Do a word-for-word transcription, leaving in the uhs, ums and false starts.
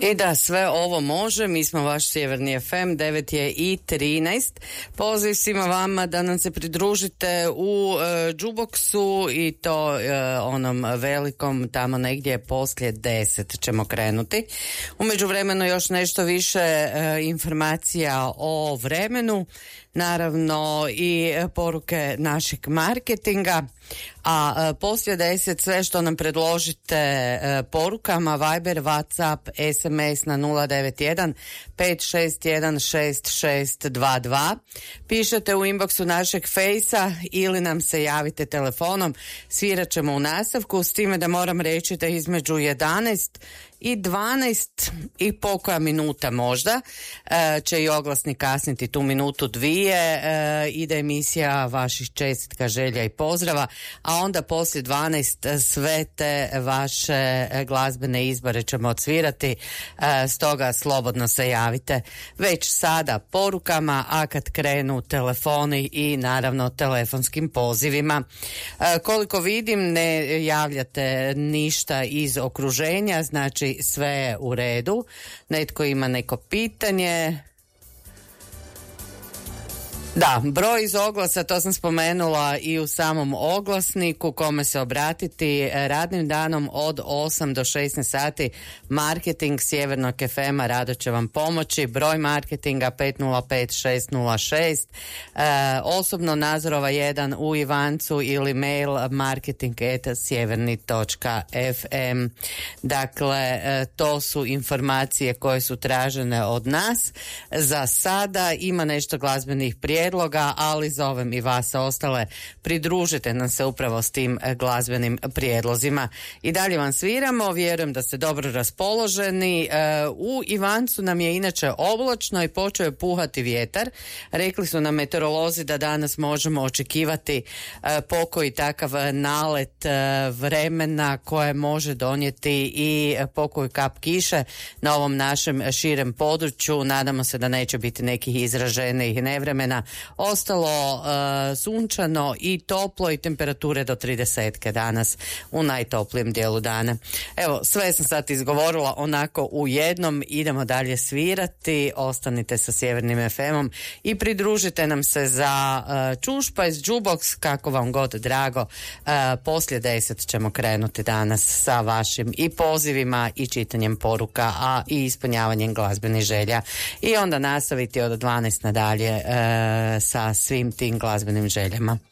I da, sve ovo može, mi smo vaš Sjeverni ef em, devet je i trinaest. Poziv svima vama da nam se pridružite u e, džuboksu i to e, onom velikom, tamo negdje poslije deset ćemo krenuti. U međuvremenu još nešto više e, informacija o vremenu, naravno i poruke našeg marketinga. A e, poslije deset sve što nam predložite e, porukama, Viber, WhatsApp, es em es na nula devet jedan pet šest jedan šest šest dva dva. Pišete u inboxu našeg fejsa ili nam se javite telefonom. Svirat ćemo u nastavku, s time da moram reći da između jedanaest i dvanaest i pokoja minuta možda e, će i oglasnik kasniti tu minutu dvije, e, ide emisija vaših čestitka, želja i pozdrava, a onda poslije dvanaest sve te vaše glazbene izbore ćemo odsvirati, e, stoga slobodno se javite već sada porukama, a kad krenu telefoni i naravno telefonskim pozivima. E, koliko vidim ne javljate ništa iz okruženja, znači sve je u redu. Netko ima neko pitanje. Da, broj iz oglasa, to sam spomenula i u samom oglasniku, kome se obratiti radnim danom od osam do šesnaest sati. Marketing Sjevernog ef ema rado će vam pomoći. Broj marketinga pet nula pet šest nula šest, e, osobno Nazorova jedan u Ivancu ili mail marketing et sjeverni točka ef em. Dakle, e, to su informacije koje su tražene od nas. Za sada ima nešto glazbenih prijedloga, ali zovem i vas ostale, pridružite nam se upravo s tim glazbenim prijedlozima. I dalje vam sviramo, vjerujem da ste dobro raspoloženi. U Ivancu nam je inače oblačno i počeo je puhati vjetar. Rekli su nam meteorolozi da danas možemo očekivati pokoji takav nalet vremena koje može donijeti i pokoju kap kiše na ovom našem širem području. Nadamo se da neće biti nekih izraženih nevremena. Ostalo uh, sunčano i toplo i temperature do tridesetke danas u najtoplijem dijelu dana. Evo, sve sam sad izgovorila onako u jednom. Idemo dalje svirati. Ostanite sa Sjevernim ef emom i pridružite nam se za uh, Čušpajs, Džuboks, kako vam god drago. Uh, poslije deset ćemo krenuti danas sa vašim i pozivima i čitanjem poruka, a i ispunjavanjem glazbenih želja. I onda nastaviti od dvanaest nadalje uh, sa svim tim glazbenim željama.